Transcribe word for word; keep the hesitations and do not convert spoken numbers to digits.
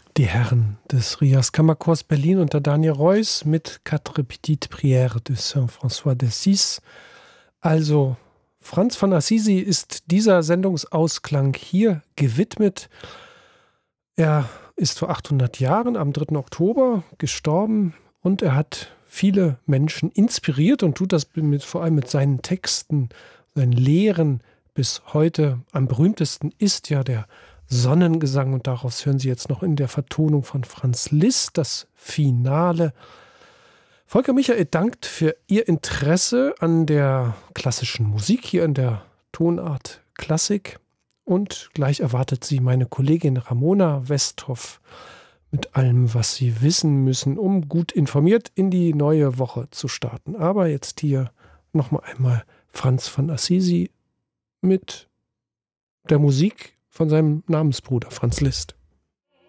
Die Herren des Rias Kammerchors Berlin unter Daniel Reuss mit Quatre petites prières de Saint François d'Assise. Also Franz von Assisi ist dieser Sendungsausklang hier gewidmet. Er ist vor achthundert Jahren am dritten Oktober gestorben und er hat viele Menschen inspiriert und tut das mit, vor allem mit seinen Texten, seinen Lehren bis heute. Am berühmtesten ist ja der Sonnengesang und daraus hören Sie jetzt noch in der Vertonung von Franz Liszt das Finale. Volker Michael dankt für Ihr Interesse an der klassischen Musik hier in der Tonart Klassik und gleich erwartet Sie meine Kollegin Ramona Westhoff mit allem, was Sie wissen müssen, um gut informiert in die neue Woche zu starten. Aber jetzt hier nochmal einmal Franz von Assisi mit der Musik von seinem Namensbruder Franz Liszt.